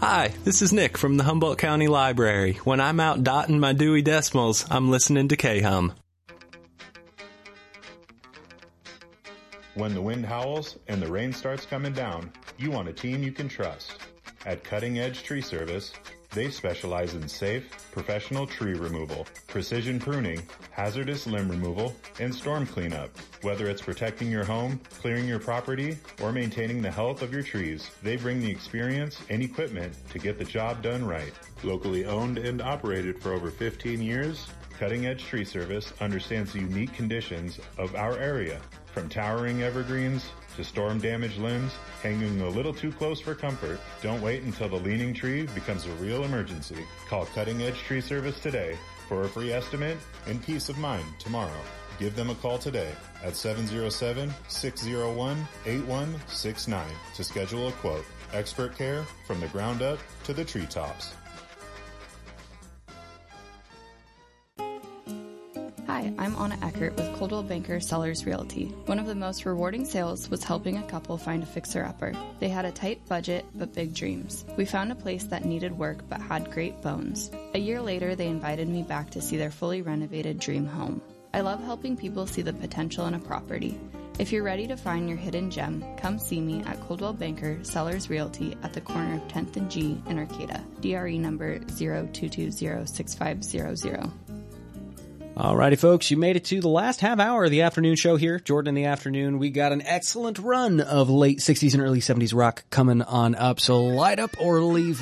Hi, this is Nick from the Humboldt County Library. When I'm out dotting my Dewey Decimals, I'm listening to K-Hum. When the wind howls and the rain starts coming down, you want a team you can trust. At Cutting Edge Tree Service, they specialize in safe, professional tree removal, precision pruning, hazardous limb removal, and storm cleanup. Whether it's protecting your home, clearing your property, or maintaining the health of your trees, they bring the experience and equipment to get the job done right. Locally owned and operated for over 15 years, Cutting Edge Tree Service understands the unique conditions of our area, from towering evergreens to storm-damaged limbs, hanging a little too close for comfort. Don't wait until the leaning tree becomes a real emergency. Call Cutting Edge Tree Service today for a free estimate and peace of mind tomorrow. Give them a call today at 707-601-8169 to schedule a quote. Expert care from the ground up to the treetops. Hi, I'm Anna Eckert with Coldwell Banker Sellers Realty. One of the most rewarding sales was helping a couple find a fixer-upper. They had a tight budget but big dreams. We found a place that needed work but had great bones. A year later, they invited me back to see their fully renovated dream home. I love helping people see the potential in a property. If you're ready to find your hidden gem, come see me at Coldwell Banker Sellers Realty at the corner of 10th and G in Arcata. DRE number 02206500. Alrighty, folks, you made it to the last half hour of the afternoon show here. Jordan in the afternoon. We got an excellent run of late 60s and early 70s rock coming on up, so light up or leave